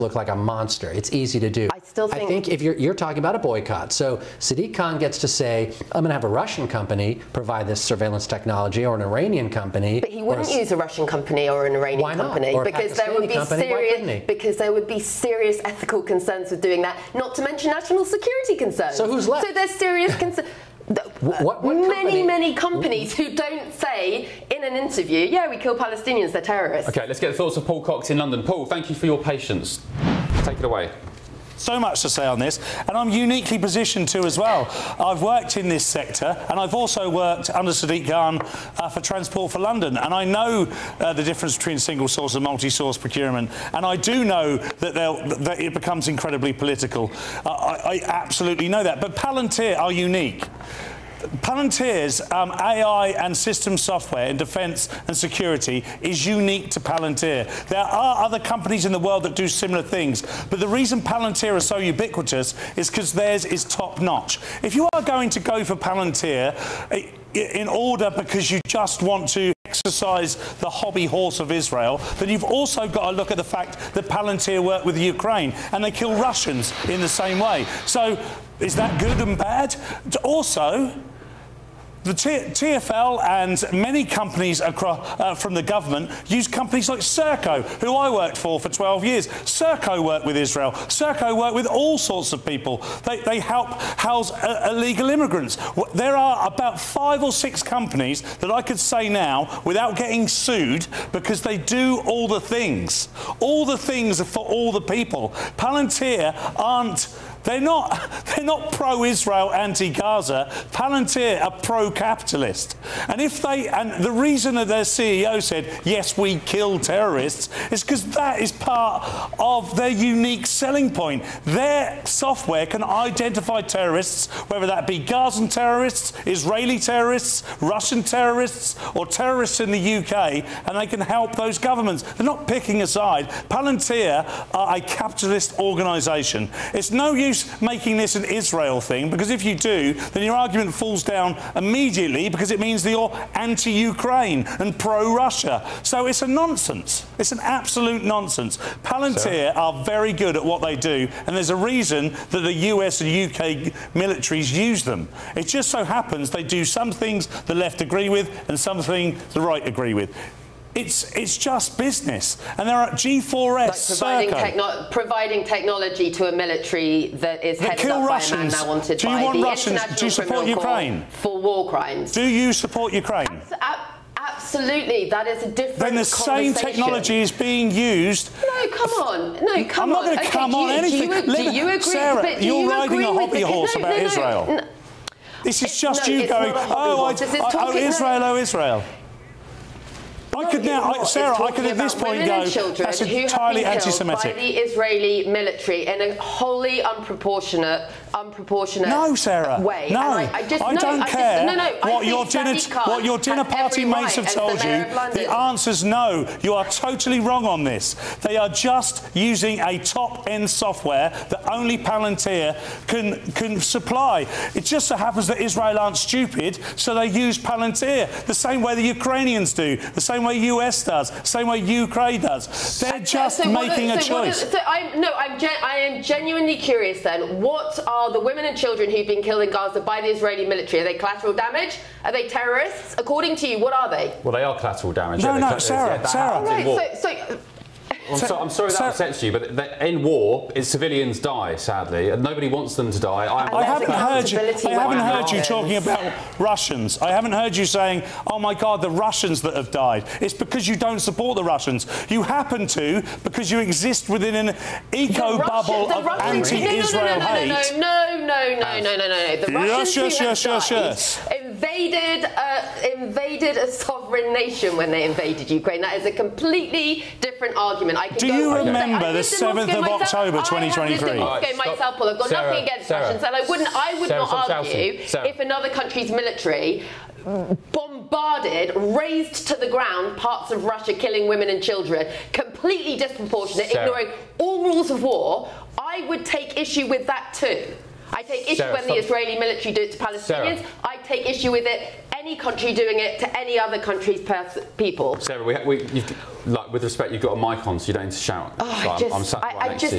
look like a monster. It's easy to do. I think if you're talking about a boycott, so Sadiq Khan gets to say, I'm going to have a Russian company provide this surveillance technology, or an Iranian company. But he wouldn't use a Russian company or an Iranian company because there would be serious ethical concerns with doing that. Not to mention national security concerns. So who's left? So there's serious concerns. Many companies who don't say in an interview, yeah, we kill Palestinians, they're terrorists. OK, let's get the thoughts of Paul Cox in London. Paul, thank you for your patience. Take it away. So much to say on this, and I'm uniquely positioned to as well. I've worked in this sector, and I've also worked under Sadiq Khan for Transport for London, and I know the difference between single source and multi-source procurement, and I do know that it becomes incredibly political. I absolutely know that, but Palantir are unique. Palantir's AI and system software in defence and security is unique to Palantir. There are other companies in the world that do similar things, but the reason Palantir are so ubiquitous is because theirs is top-notch. If you are going to go for Palantir in order because you just want to exercise the hobby horse of Israel, then you've also got to look at the fact that Palantir work with Ukraine and they kill Russians in the same way. So is that good and bad? Also, the TfL and many companies across, from the government use companies like Serco, who I worked for 12 years. Serco work with Israel. Serco work with all sorts of people. They help house illegal immigrants. There are about 5 or 6 companies that I could say now without getting sued because they do all the things. All the things are for all the people. Palantir aren't... They're not pro-Israel, anti-Gaza. Palantir are pro-capitalist. And the reason that their CEO said, yes, we kill terrorists, is because that is part of their unique selling point. Their software can identify terrorists, whether that be Gazan terrorists, Israeli terrorists, Russian terrorists, or terrorists in the UK, and they can help those governments. They're not picking a side. Palantir are a capitalist organisation. It's no use making this an Israel thing, because if you do, then your argument falls down immediately, because it means that you're anti-Ukraine and pro-Russia. So it's a nonsense. It's an absolute nonsense. Palantir are very good at what they do, and there's a reason that the US and UK militaries use them. It just so happens they do some things the left agree with and some things the right agree with. It's just business, and there are G4S, like providing technology to a military that is headed up by a man now wanted by the International Do you support Ukraine for war crimes? Do you support Ukraine? Absolutely, that is a different Then the same technology is being used. No, come on. No, come on. I'm not going to come on anything. Do you agree? Sarah, you're riding a hobby horse about Israel. This is just you going, oh, Israel. I could now, Sarah, I could at this point go, that's entirely anti-Semitic. By the Israeli military in a wholly unproportionate no, Sarah, way. No, I don't care what your dinner party mates have told you. The answer's no. You are totally wrong on this. They are just using a top-end software that only Palantir can supply. It just so happens that Israel aren't stupid, so they use Palantir the same way the Ukrainians do, the same way US does, the same way Ukraine does. They're just making a choice. I am genuinely curious then. What are the women and children who've been killed in Gaza by the Israeli military? Are they collateral damage? Are they terrorists? According to you, what are they? Well, they are collateral damage. No, Sarah. Right, I'm sorry that upsets you, but in war, civilians die, sadly, and nobody wants them to die. I haven't heard you talking about Russians. I haven't heard you saying, oh my God, the Russians that have died. It's because you don't support the Russians. You happen to because you exist within an eco-bubble of anti-Israel hate. No. The Russians invaded a sovereign nation when they invaded Ukraine. That is a completely different argument. Do you remember the 7th of October 2023? I've got nothing against Russians, and I would not argue if another country's military bombarded, razed to the ground parts of Russia, killing women and children, completely disproportionate, ignoring all rules of war. I would take issue with that too. I take issue when the Israeli military do it to Palestinians. I take issue with it, any country doing it to any other country's people. Sarah, with respect, you've got a mic on, so you don't need to shout. I'm sat right next to you.